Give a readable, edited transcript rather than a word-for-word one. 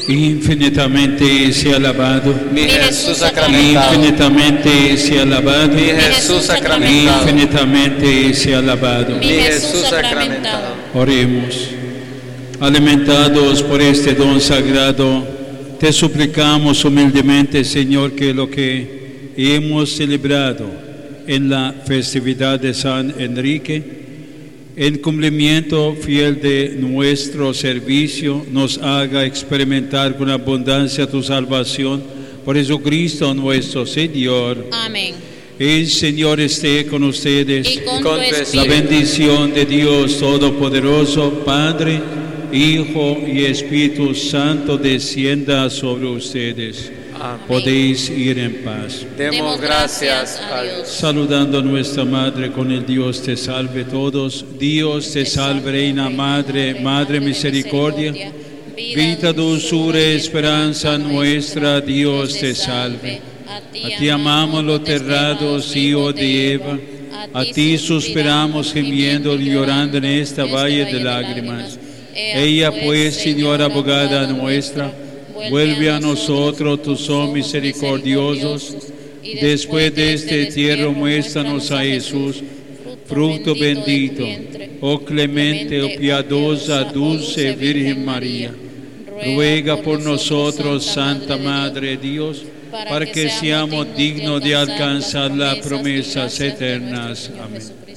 Infinitamente sea alabado. Mi Jesús sacramentado. Infinitamente sea alabado. Mi Jesús sacramentado. Infinitamente sea alabado. Mi Jesús sacramentado. Oremos. Alimentados por este don sagrado, te suplicamos humildemente, Señor, que lo que hemos celebrado en la festividad de San Enrique, en cumplimiento fiel de nuestro servicio, nos haga experimentar con abundancia tu salvación por Jesucristo nuestro Señor. Amén. El Señor esté con ustedes. Y con tu tu La espíritu. bendición de Dios Todopoderoso, Padre, Hijo y Espíritu Santo descienda sobre ustedes. Amén. Podéis ir en paz. Demos gracias a Dios. Saludando a nuestra Madre con el Dios te salve todos. Dios te salve, Reina Madre, Madre Misericordia. Vida, dulzura, esperanza nuestra, Dios te salve. A ti amamos los terrados, hijos de Eva. A ti suspiramos gimiendo y llorando en esta valle de lágrimas. Ella pues, Señora abogada nuestra, vuelve a nosotros, tus son misericordiosos. Después de este entierro, muéstranos a Jesús, fruto bendito. Oh clemente, oh piadosa, dulce Virgen María, ruega por nosotros, Santa Madre de Dios, para que seamos dignos de alcanzar las promesas eternas. Amén.